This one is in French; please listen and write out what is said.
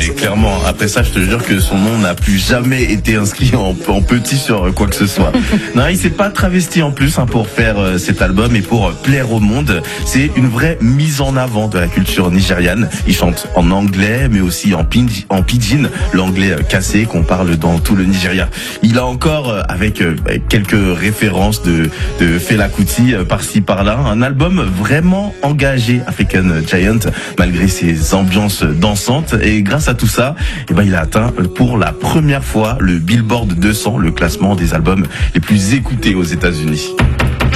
mais clairement, après ça, je te jure que son nom n'a plus jamais été inscrit en petit sur quoi que ce soit. Non, il s'est pas travesti en plus pour faire cet album et pour plaire au monde. C'est une vraie mise en avant de la culture nigériane. Il chante en anglais, mais aussi en pidgin, l'anglais cassé qu'on parle dans tout le Nigeria. Il a encore, avec quelques références de Fela Kuti par-ci par-là, un album vraiment engagé, African Giant, malgré ses ambiances dansantes. Et grâce à tout ça, il a atteint pour la première fois le Billboard 200, le classement des albums les plus écoutés aux États-Unis.